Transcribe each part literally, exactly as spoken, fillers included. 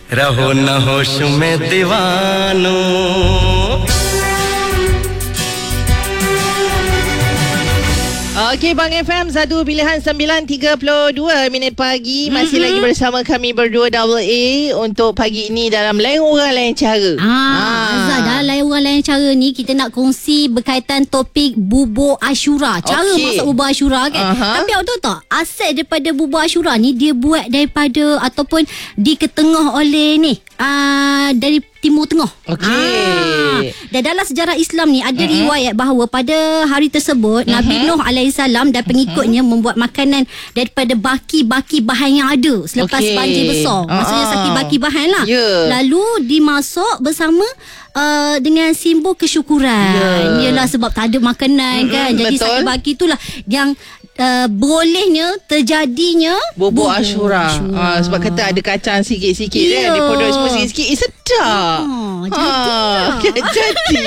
रहो न होश में दीवानों. Okey, Bang F M satu pilihan sembilan tiga puluh dua minit pagi. Masih mm-hmm. lagi bersama kami berdua Double A untuk pagi ini dalam Lain Orang Lain Cara. Ah, ah. Azhar, dalam Lain Orang Lain Cara ni kita nak kongsi berkaitan topik bubur Ashura. Cara okay. masak bubur Ashura kan. Uh-huh. Tapi awak tahu tak, asal daripada bubur Ashura ni dia buat daripada ataupun diketengah oleh ni uh, dari Timur Tengah. Okey. Ah. Dan dalam sejarah Islam ni ada uh-huh. riwayat bahawa pada hari tersebut uh-huh. Nabi Nuh alaihissalam dan pengikutnya uh-huh. membuat makanan daripada baki-baki bahan yang ada selepas okay. banjir besar. Uh-huh. Maksudnya saki-baki bahan lah. Yeah. Lalu dimasak bersama Uh, dengan simbol kesyukuran. Yeah. Yalah sebab tak ada makanan mm-hmm, kan. Jadi saki-baki itulah yang uh, bolehnya terjadinya bubur Ashura. Uh, sebab kata ada kacang sikit-sikit yeah. kan. Dia podok semua sikit-sikit. Eh sedap. Oh, jadi. Ha, jadi.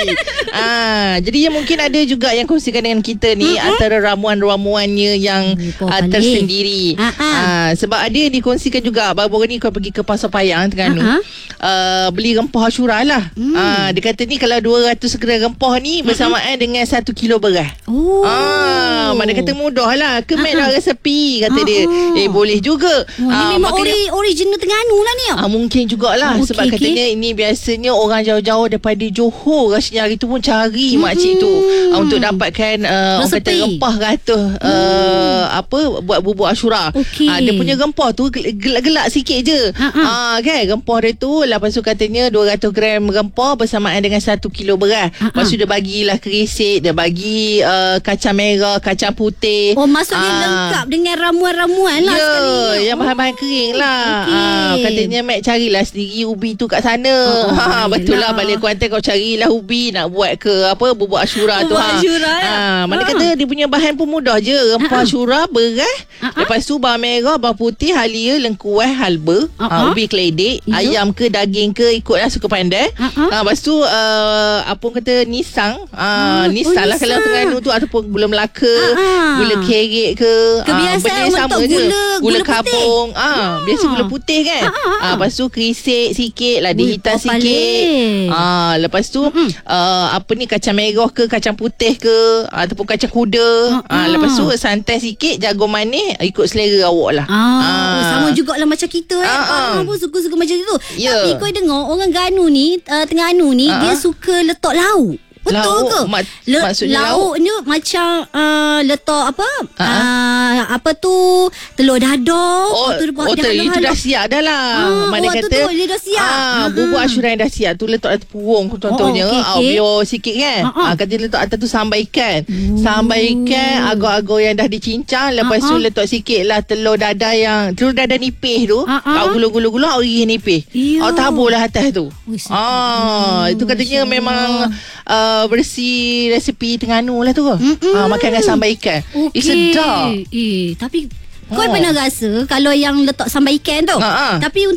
Ah, jadi ya mungkin ada juga yang kongsikan dengan kita ni mm-hmm. antara ramuan-ramuannya yang uh, tersendiri. Ah, sebab ada yang dikongsikan juga baru-baru ni kau pergi ke Pasar Payang Terengganu. Uh-huh. Uh, beli rempah Ashura lah. Mm. Ah, dia kata ni kalau dua ratus gram rempah ni bersamaan mm-hmm. dengan satu kilo beras. Oh. Ah, mana kata mudah lah. Kemek uh-huh. lah resepi kata uh-huh. dia. Eh boleh juga. Oh, ah, ni memang ori, original Terengganu lah ni. Ah, mungkin jugalah oh, sebab okay, katanya okay. ini biasanya orang jauh-jauh daripada Johor rasanya hari tu pun cari mm-hmm. makcik tu uh, untuk dapatkan uh, orang kata rempah ratus uh, apa buat bubur Ashura. Okay. Ah, dia punya rempah tu gelak-gelak sikit je. Uh-huh. Ah, kan rempah dia tu lepas tu katanya dua ratus gram rempah bersamaan dengan satu kilo beras. Uh-huh. Lepas tu dia bagilah kerisik, dia bagi uh, kacang merah, kacang putih. Oh maksudnya uh, lengkap dengan ramuan-ramuan lah yeah, sekali. Yang bahan-bahan kering lah. Okay. Uh, katanya Mac carilah sendiri ubi tu kat sana. Oh, ha, betul lah balik Kuantan kau carilah ubi nak buat ke apa bubur Ashura tu. Bubur ha. Ashura ya. Ha, mana uh-huh. kata dia punya bahan pun mudah je. Rempah uh-huh. Ashura, beras, uh-huh. lepas tu bawang merah, bawang putih, halia, lengkuas, halba, uh-huh. uh, ubi keledek, Ijo. ayam ke daging ke ikutlah suka pandai. Uh-huh. Ha, lepas tu uh, apa kata nisang. Uh, uh, nisang oh, lah kalau Terengganu tu ataupun gula Melaka, uh-huh. gula kerek ke. Kebiasaan uh, untuk gula, gula gula kabung. Ah, uh, uh. biasa gula putih kan. Uh-huh. Uh, lepas tu kerisik sikit, lada hitam sikit. Ah, lepas tu mm-hmm. uh, apa ni kacang merah ke kacang putih ke ataupun kacang kuda. Uh-huh. Ah, lepas tu santai sikit, jagung manis ikut selera awak lah. Ah, ah. Sama jugalah macam kita eh. Ah, ah. pun suka-suka macam tu. Yeah. Tapi kau dengar orang Ganu ni, uh, Terengganu ni uh-huh. dia suka letak lauk. Betul lauk, ke? Mak, Le- maksudnya lauk ni macam uh, letak apa? Uh-huh. Uh, apa tu? Telur dadah. Oh, tu oh dah itu dah siap dah lah. Ah, mana oh, kata tu, tu, dia dah siap. Ah, uh-huh. bubur Ashura yang dah siap tu letak atas purung contohnya. Oh, okay, okay. Biar sikit kan. Uh-huh. Ah, kata letak atas tu sambal ikan. Uh. Sambal ikan, agar-agar yang dah dicincang. Lepas uh-huh. tu letak sikit lah telur dadah yang telur dadah nipis tu. Uh-huh. Kau gula-gula-gula origi nipis. Kau taburlah atas tu. Uish, ah, itu katanya memang uh, bersih resepi Terengganu lah tu. Ha, makan dengan sambal ikan. Okay. Eh, sedap. Eh, tapi kau oh. pernah rasa kalau yang letak sambal ikan tu? Ha-ha. Tapi